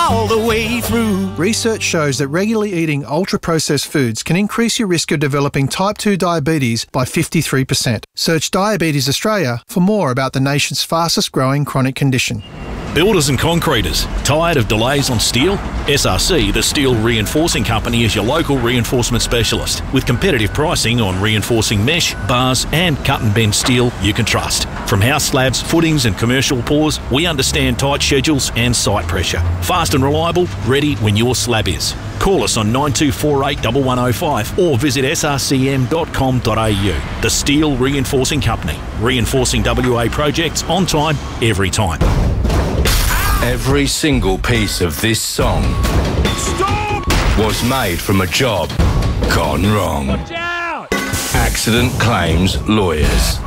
all the way through. Research shows that regularly eating ultra-processed foods can increase your risk of developing type 2 diabetes by 53%. Search Diabetes Australia for more about the nation's fastest growing chronic condition. Builders and concreters, tired of delays on steel? SRC, the Steel Reinforcing Company, is your local reinforcement specialist with competitive pricing on reinforcing mesh, bars and cut and bend steel you can trust. From house slabs, footings and commercial pours, we understand tight schedules and site pressure. Fast and reliable, ready when your slab is. Call us on 9248 1105 or visit srcm.com.au. The Steel Reinforcing Company. Reinforcing WA projects on time, every time. Every single piece of this song was made from a job gone wrong. Watch out! Accident Claims Lawyers.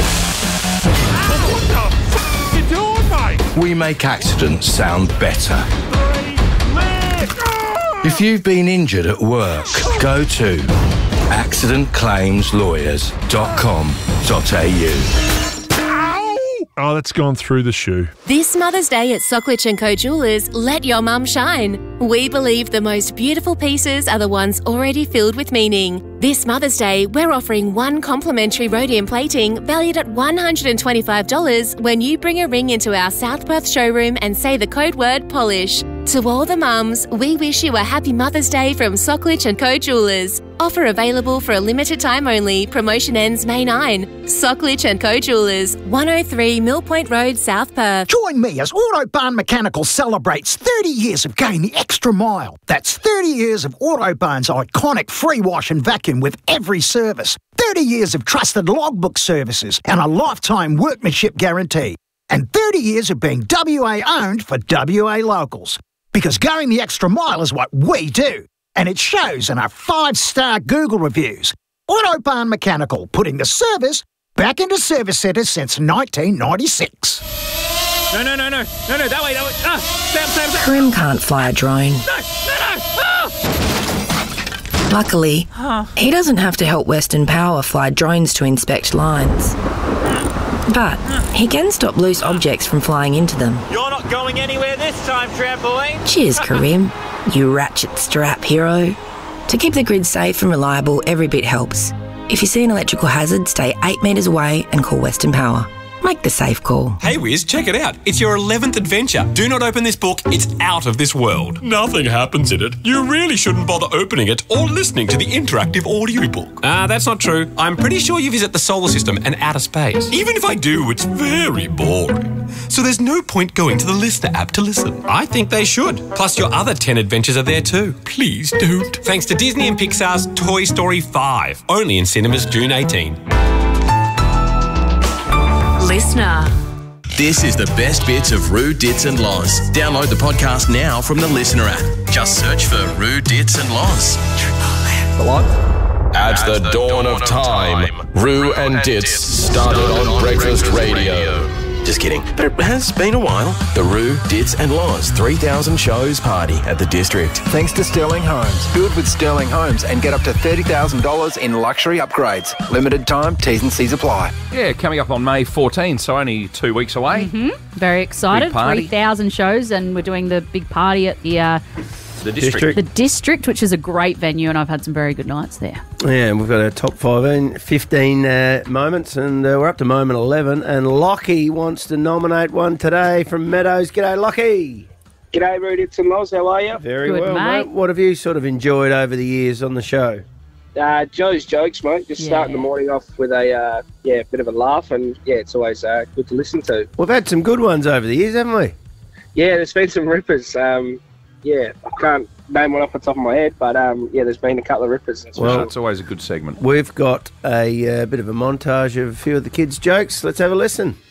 What the f*** you doing, mate? We make accidents sound better. If you've been injured at work, go to accidentclaimslawyers.com.au. Oh, that's gone through the shoe. This Mother's Day at Socklich & Co Jewellers, let your mum shine. We believe the most beautiful pieces are the ones already filled with meaning. This Mother's Day, we're offering one complimentary rhodium plating valued at $125 when you bring a ring into our South Perth showroom and say the code word polish. To all the mums, we wish you a happy Mother's Day from Socklich & Co Jewellers. Offer available for a limited time only. Promotion ends May 9. Socklich & Co Jewellers, 103 Mill Point Road, South Perth. Join me as Autobarn Mechanical celebrates 30 years of going the extra mile. That's 30 years of Autobarn's iconic free wash and vacuum with every service. 30 years of trusted logbook services and a lifetime workmanship guarantee. And 30 years of being WA owned for WA locals. Because going the extra mile is what we do. And it shows in our 5-star Google reviews. Autobarn Mechanical, putting the service back into service centres since 1996. No, that way. Sam. Karim can't fly a drone. No. Luckily, he doesn't have to help Western Power fly drones to inspect lines. But he can stop loose objects from flying into them. You're not going anywhere this time, trampoline. Cheers, Karim, you ratchet strap hero. To keep the grid safe and reliable, every bit helps. If you see an electrical hazard, stay 8 metres away and call Western Power. Make the safe call. Hey Wiz, check it out. It's your 11th adventure. Do not open this book. It's out of this world. Nothing happens in it. You really shouldn't bother opening it or listening to the interactive audiobook. That's not true. I'm pretty sure you visit the solar system and outer space. Even if I do, it's very boring. So there's no point going to the Listener app to listen. I think they should. Plus your other 10 adventures are there too. Please don't. Thanks to Disney and Pixar's Toy Story 5. Only in cinemas June 18. Listener. This is the best bits of Roo, Dits and Loz. Download the podcast now from the Listener app. Just search for Roo, Dits and Loz. At the dawn of time, Roo and Dits started on Breakfast Radio. Just kidding, but it has been a while. The Roo, Dits and Loz 3,000 shows party at the District. Thanks to Sterling Homes. Build with Sterling Homes and get up to $30,000 in luxury upgrades. Limited time, T's and C's apply. Yeah, coming up on May 14, so only 2 weeks away. Very excited. 3,000 shows, and we're doing the big party at the District. The District, which is a great venue, and I've had some very good nights there. Yeah, we've got our top 15 moments, and we're up to moment 11, and Lockie wants to nominate one today from Meadows. G'day, Lockie. G'day, Roo, Dits and Loz. How are you? Very good, well, mate. What have you sort of enjoyed over the years on the show? Joe's jokes, mate. Just starting the morning off with a bit of a laugh, and it's always good to listen to. We've had some good ones over the years, haven't we? Yeah, there's been some rippers. I can't name one off the top of my head, but there's been a couple of rippers. Well, it's always a good segment. We've got a bit of a montage of a few of the kids' jokes. Let's have a listen.